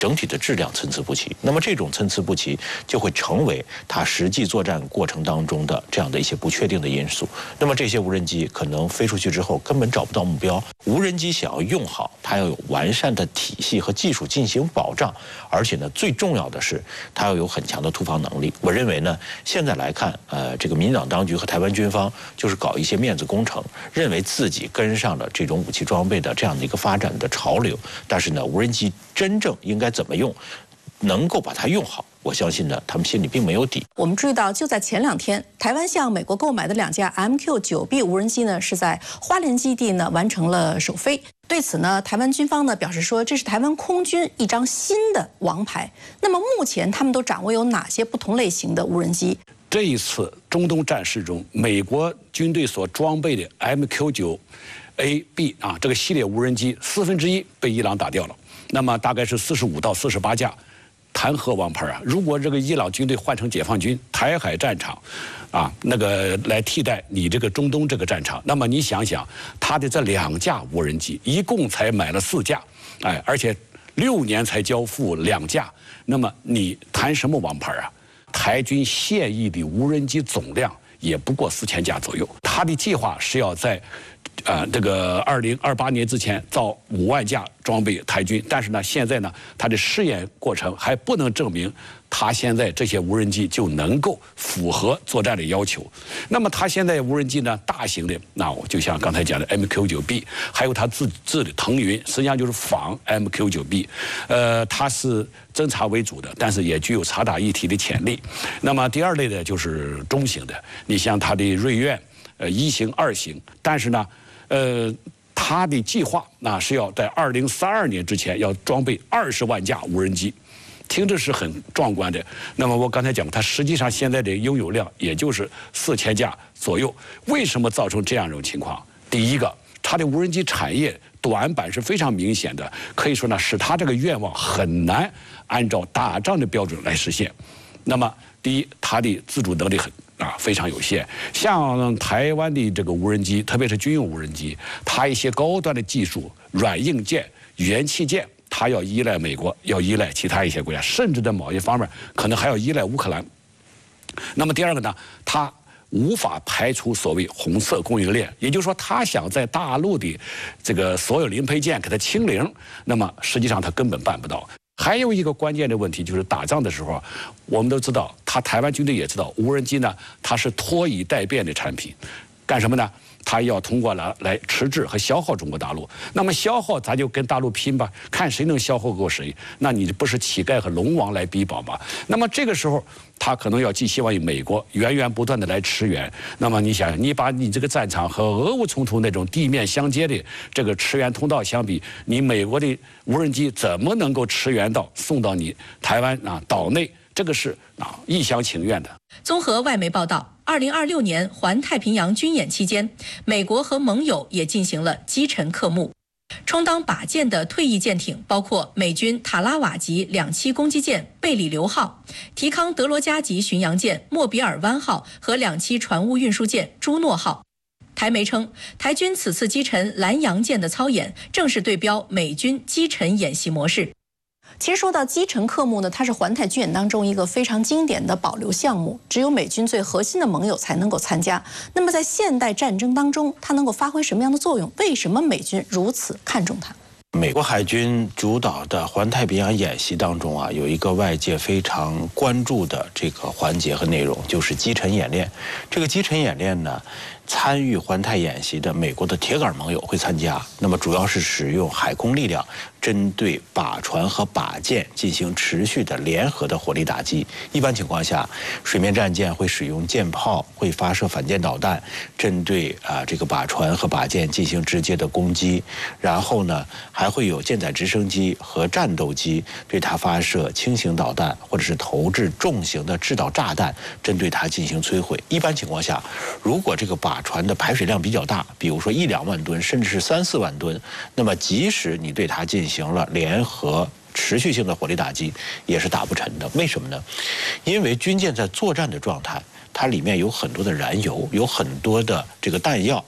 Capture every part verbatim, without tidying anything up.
整体的质量参差不齐，那么这种参差不齐就会成为它实际作战过程当中的这样的一些不确定的因素。那么这些无人机可能飞出去之后根本找不到目标。无人机想要用好，它要有完善的体系和技术进行保障，而且呢，最重要的是它要有很强的突防能力。我认为呢，现在来看，呃，这个民进党当局和台湾军方就是搞一些面子工程，认为自己跟上了这种武器装备的这样的一个发展的潮流。但是呢，无人机真正应该怎么用，能够把它用好，我相信呢，他们心里并没有底。 我们注意到，就在前两天，台湾向美国购买的两架 M Q 九 B 无人机呢，是在花莲基地呢完成了首飞。对此呢，台湾军方呢表示说，这是台湾空军一张新的王牌。那么目前他们都掌握有哪些不同类型的无人机？ 这一次中东战事中，美国军队所装备的 M Q 九 A B 啊这个系列无人机，四分之一被伊朗打掉了。那么大概是四十五到四十八架，谈何王牌啊！如果这个伊朗军队换成解放军台海战场，啊，那个来替代你这个中东这个战场，那么你想想，他的这两架无人机一共才买了四架，哎，而且六年才交付两架，那么你谈什么王牌啊？台军现役的无人机总量也不过四千架左右，他的计划是要在。呃，这个二零二八年之前造五万架装备台军，但是呢，现在呢，它的试验过程还不能证明它现在这些无人机就能够符合作战的要求。那么它现在无人机呢，大型的，那我就像刚才讲的 M Q 九 B， 还有它自制的腾云，实际上就是仿 M Q 九 B， 呃，它是侦察为主的，但是也具有察打一体的潜力。那么第二类的就是中型的，你像它的瑞苑，呃，一型、二型，但是呢。呃，他的计划那是要在二零三二年之前要装备二十万架无人机，听着是很壮观的。那么我刚才讲过，它实际上现在的拥有量也就是四千架左右。为什么造成这样一种情况？第一个，它的无人机产业短板是非常明显的，可以说呢，使它这个愿望很难按照打仗的标准来实现。那么，第一，它的自主能力很。啊，非常有限。像台湾的这个无人机，特别是军用无人机，它一些高端的技术、软硬件、元器件，它要依赖美国，要依赖其他一些国家，甚至在某些方面可能还要依赖乌克兰。那么第二个呢，它无法排除所谓红色供应链，也就是说，它想在大陆的这个所有零配件给它清零，那么实际上它根本办不到。还有一个关键的问题就是打仗的时候，我们都知道，他台湾军队也知道，无人机呢，它是拖以待变的产品，干什么呢？它要通过来来迟滞和消耗中国大陆。那么消耗，咱就跟大陆拼吧，看谁能消耗过谁。那你不是乞丐和龙王来比保吗？那么这个时候，他可能要寄希望于美国源源不断的来驰援。那么你想，你把你这个战场和俄乌冲突那种地面相接的这个驰援通道相比，你美国的无人机怎么能够驰援到送到你台湾啊岛内？这个是啊一厢情愿的。 综合外媒报道，二零二六年环太平洋军演期间，美国和盟友也进行了击沉克木。充当靶舰的退役舰艇包括美军塔拉瓦级两栖攻击舰贝里流号、提康德罗加级巡洋舰莫比尔湾号和两栖船坞运输舰朱诺号。台媒称，台军此次击沉蓝洋舰的操演，正是对标美军击沉演习模式。 其实说到击沉克木呢，它是环太军演当中一个非常经典的保留项目，只有美军最核心的盟友才能够参加。那么在现代战争当中，它能够发挥什么样的作用？为什么美军如此看重它？ 美国海军主导的环太平洋演习当中啊，有一个外界非常关注的这个环节和内容，就是击沉演练。这个击沉演练呢，参与环太演习的美国的铁杆盟友会参加，那么主要是使用海空力量针对靶船和靶舰进行持续的联合的火力打击。一般情况下，水面战舰会使用舰炮，会发射反舰导弹，针对啊这个靶船和靶舰进行直接的攻击。然后呢，还会有舰载直升机和战斗机对它发射轻型导弹，或者是投掷重型的制导炸弹，针对它进行摧毁。一般情况下，如果这个靶船的排水量比较大，比如说一两万吨，甚至是三四万吨，那么即使你对它进行了联合持续性的火力打击，也是打不沉的。为什么呢？因为军舰在作战的状态，它里面有很多的燃油，有很多的这个弹药。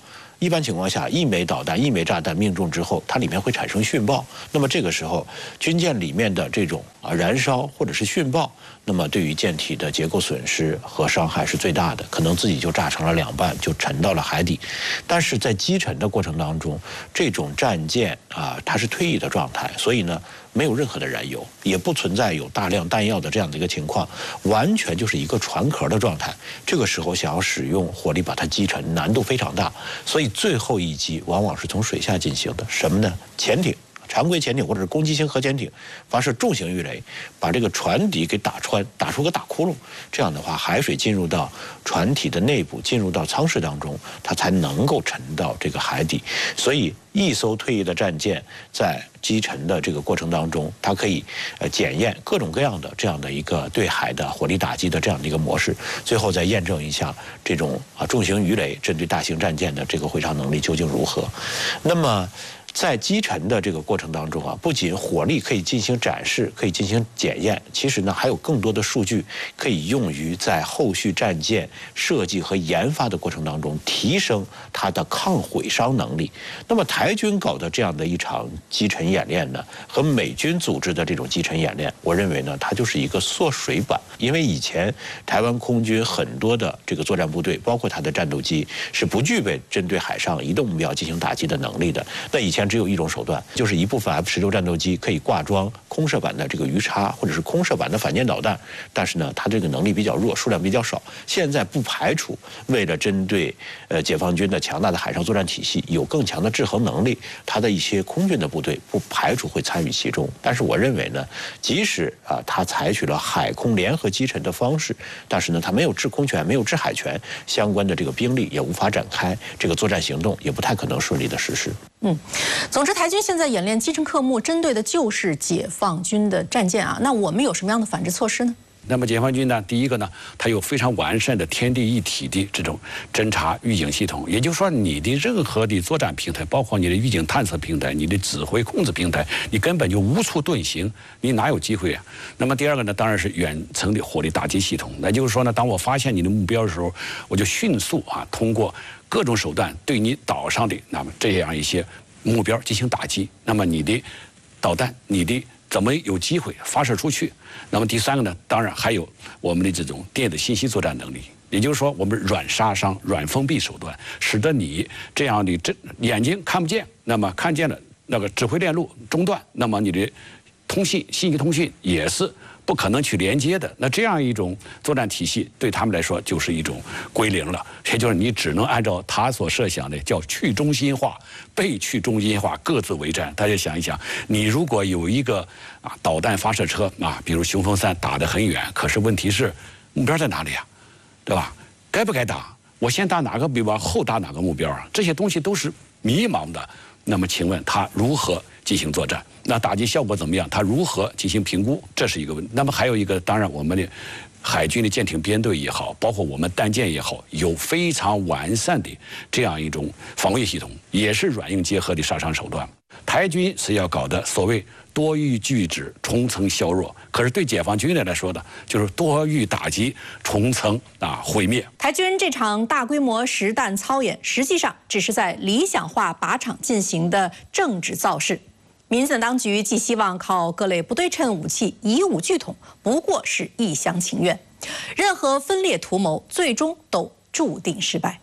一般情况下，一枚导弹、一枚炸弹命中之后，它里面会产生殉爆。那么这个时候，军舰里面的这种啊燃烧或者是殉爆，那么对于舰体的结构损失和伤害是最大的，可能自己就炸成了两半，就沉到了海底。但是在击沉的过程当中，这种战舰啊，它是退役的状态，所以呢，没有任何的燃油，也不存在有大量弹药的这样的一个情况，完全就是一个船壳的状态。这个时候想要使用火力把它击沉，难度非常大，所以最后一击往往是从水下进行的。什么呢？潜艇。常规潜艇或者是攻击型核潜艇发射重型鱼雷，把这个船底给打穿，打出个大窟窿。这样的话，海水进入到船体的内部，进入到舱室当中，它才能够沉到这个海底。所以，一艘退役的战舰在击沉的这个过程当中，它可以呃检验各种各样的这样的一个对海的火力打击的这样的一个模式，最后再验证一下这种啊重型鱼雷针对大型战舰的这个毁伤能力究竟如何。那么，在击沉的这个过程当中啊，不仅火力可以进行展示，可以进行检验，其实呢还有更多的数据可以用于在后续战舰设计和研发的过程当中提升它的抗毁伤能力。那么台军搞的这样的一场击沉演练呢，和美军组织的这种击沉演练，我认为呢它就是一个缩水版。因为以前台湾空军很多的这个作战部队，包括它的战斗机，是不具备针对海上移动目标进行打击的能力的。那以前只有一种手段，就是一部分 F 十六战斗机可以挂装空射版的这个鱼叉，或者是空射版的反舰导弹，但是呢，它这个能力比较弱，数量比较少。现在不排除为了针对呃解放军的强大的海上作战体系有更强的制衡能力，它的一些空军的部队不排除会参与其中。但是我认为呢，即使啊它采取了海空联合击沉的方式，但是呢，它没有制空权，没有制海权，相关的这个兵力也无法展开，这个作战行动也不太可能顺利的实施。 嗯，总之，台军现在演练击沉科目，针对的就是解放军的战舰啊。那我们有什么样的反制措施呢？ 那么解放军呢，第一个呢，它有非常完善的天地一体的这种侦察预警系统，也就是说，你的任何的作战平台，包括你的预警探测平台、你的指挥控制平台，你根本就无处遁形，你哪有机会啊？那么第二个呢，当然是远程的火力打击系统，那就是说呢，当我发现你的目标的时候，我就迅速啊，通过各种手段对你岛上的那么这样一些目标进行打击，那么你的导弹，你的怎么有机会发射出去？那么第三个呢，当然还有我们的这种电子信息作战能力，也就是说，我们软杀伤、软封闭手段，使得你这样的这眼睛看不见，那么看见了那个指挥链路中断，那么你的通信、信息通讯也是不可能去连接的。那这样一种作战体系对他们来说就是一种归零了，也就是你只能按照他所设想的叫去中心化、被去中心化各自为战。大家想一想，你如果有一个啊导弹发射车啊，比如雄风三打得很远，可是问题是目标在哪里啊？对吧？该不该打？我先打哪个目标，后打哪个目标啊？这些东西都是迷茫的。那么请问他如何进行作战？那打击效果怎么样？他如何进行评估？这是一个问题。那么还有一个，当然我们的海军的舰艇编队也好，包括我们弹舰也好，有非常完善的这样一种防御系统，也是软硬结合的杀伤手段。台军是要搞的所谓多域拒止、重层削弱，可是对解放军来说呢，就是多域打击、重层啊毁灭。 台军这场大规模实弹操演，实际上只是在理想化靶场进行的政治造势。民进当局寄希望靠各类不对称武器以武拒统，不过是一厢情愿。任何分裂图谋，最终都注定失败。